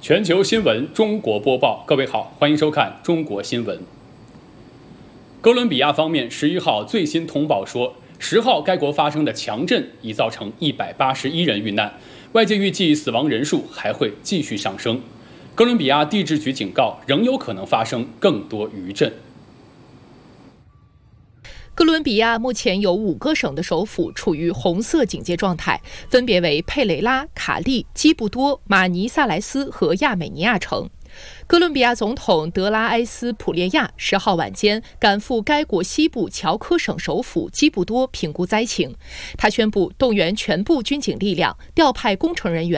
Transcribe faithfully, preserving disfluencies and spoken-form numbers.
全球新闻中国播报，各位好，欢迎收看中国新闻。哥伦比亚方面十一号最新通报说，十号该国发生的强震已造成一百八十一人遇难，外界预计死亡人数还会继续上升。哥伦比亚地质局警告，仍有可能发生更多余震。 哥伦比亚目前有五个省的首府处于红色警戒状态，分别为佩雷拉、卡利、基布多、马尼萨莱斯和亚美尼亚城。哥伦比亚总统德拉埃斯普列亚十号晚间赶赴该国西部乔科省首府基布多评估灾情，他宣布动员全部军警力量，调派工程人员